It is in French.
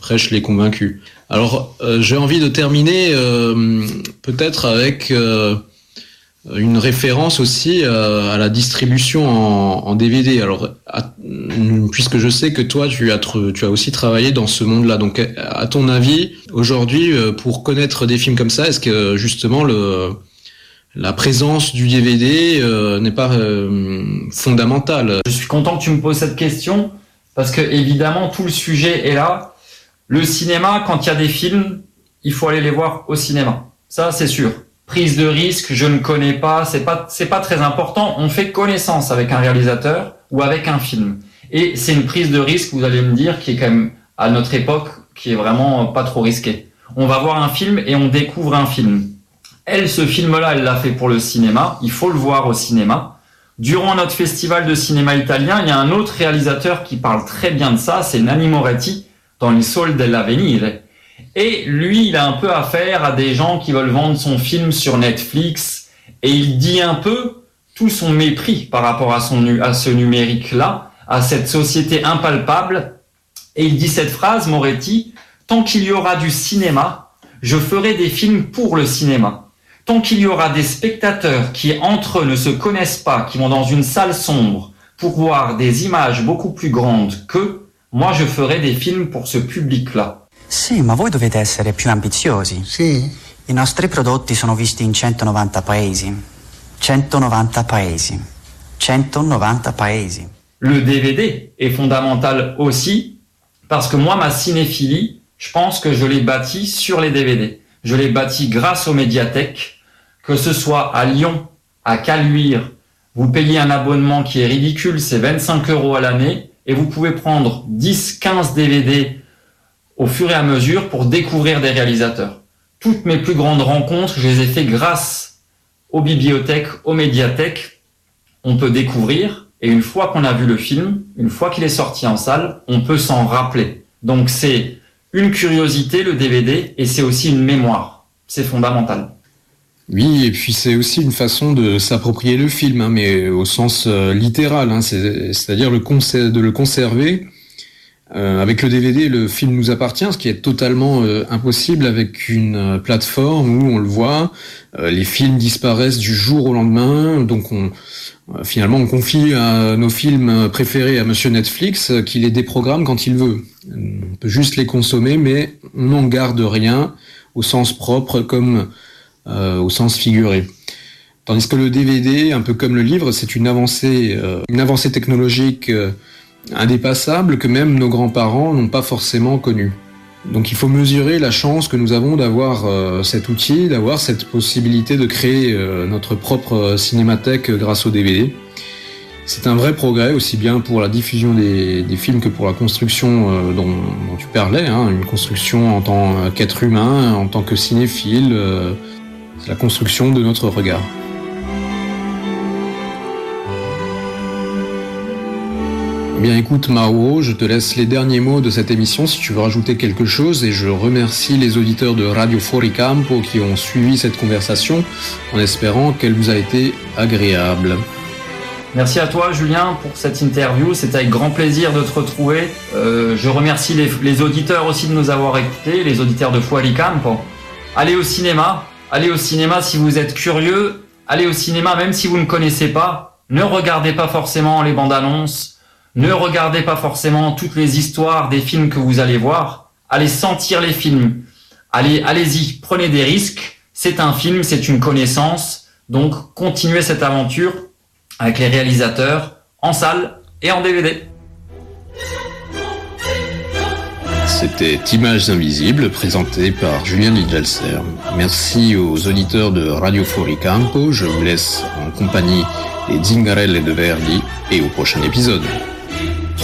prêche les convaincus. Alors, j'ai envie de terminer peut-être avec une référence aussi à la distribution en DVD. Alors, puisque je sais que toi, tu as aussi travaillé dans ce monde-là. Donc, à ton avis, aujourd'hui, pour connaître des films comme ça, est-ce que justement la présence du DVD n'est pas fondamentale? Je suis content que tu me poses cette question parce que évidemment tout le sujet est là. Le cinéma, quand il y a des films, il faut aller les voir au cinéma. Ça, c'est sûr. Prise de risque, je ne connais pas, c'est pas très important. On fait connaissance avec un réalisateur ou avec un film. Et c'est une prise de risque, vous allez me dire, qui est quand même, à notre époque, qui est vraiment pas trop risquée. On va voir un film et on découvre un film. Elle, ce film-là, elle l'a fait pour le cinéma. Il faut le voir au cinéma. Durant notre festival de cinéma italien, il y a un autre réalisateur qui parle très bien de ça, c'est Nanni Moretti, dans Il Sol dell'Avvenire. Et lui, il a un peu affaire à des gens qui veulent vendre son film sur Netflix. Et il dit un peu tout son mépris par rapport à ce numérique-là, à cette société impalpable. Et il dit cette phrase, Moretti, « Tant qu'il y aura du cinéma, je ferai des films pour le cinéma. Tant qu'il y aura des spectateurs qui, entre eux, ne se connaissent pas, qui vont dans une salle sombre pour voir des images beaucoup plus grandes qu'eux, moi je ferai des films pour ce public-là. » Sì, ma voi dovete essere più ambiziosi. Sì. I nostri prodotti sono visti in 190 paesi. 190 paesi. 190 paesi. Le DVD est fondamental aussi parce que moi, ma cinéphilie, je pense que je l'ai bâtie sur les DVD. Je l'ai bâtie grâce aux médiathèques, que ce soit à Lyon, à Caluire. Vous payez un abonnement qui est ridicule, c'est 25 € à l'année, et vous pouvez prendre 10, 15 DVD au fur et à mesure pour découvrir des réalisateurs. Toutes mes plus grandes rencontres, je les ai fait grâce aux bibliothèques, aux médiathèques. On peut découvrir, et une fois qu'on a vu le film, une fois qu'il est sorti en salle, on peut s'en rappeler. Donc c'est une curiosité, le DVD, et c'est aussi une mémoire. C'est fondamental. Oui, et puis c'est aussi une façon de s'approprier le film, hein, mais au sens littéral, hein, c'est-à-dire de le conserver. Avec le DVD, le film nous appartient, ce qui est totalement impossible avec une plateforme où on le voit, les films disparaissent du jour au lendemain, donc finalement on confie nos films préférés à Monsieur Netflix qui les déprogramme quand il veut. On peut juste les consommer, mais on n'en garde rien au sens propre comme au sens figuré. Tandis que le DVD, un peu comme le livre, c'est une avancée technologique indépassable que même nos grands-parents n'ont pas forcément connue. Donc il faut mesurer la chance que nous avons d'avoir cet outil, d'avoir cette possibilité de créer notre propre cinémathèque grâce au DVD. C'est un vrai progrès, aussi bien pour la diffusion des films que pour la construction dont tu parlais, hein, une construction en tant qu'être humain, en tant que cinéphile, c'est la construction de notre regard. Eh bien écoute Mauro, je te laisse les derniers mots de cette émission si tu veux rajouter quelque chose, et je remercie les auditeurs de Radio Fuori Campo qui ont suivi cette conversation en espérant qu'elle vous a été agréable. Merci à toi Julien pour cette interview, c'était avec grand plaisir de te retrouver. Je remercie les auditeurs aussi de nous avoir écoutés, les auditeurs de Fuori Campo. Allez au cinéma si vous êtes curieux, allez au cinéma même si vous ne connaissez pas, ne regardez pas forcément les bandes annonces. Ne regardez pas forcément toutes les histoires des films que vous allez voir. Allez sentir les films. Allez-y, prenez des risques. C'est un film, c'est une connaissance. Donc, continuez cette aventure avec les réalisateurs en salle et en DVD. C'était Images Invisibles, présenté par Julien Lidjalser. Merci aux auditeurs de Radio Fuori Campo. Je vous laisse en compagnie des Zingarelle de Verdi et au prochain épisode.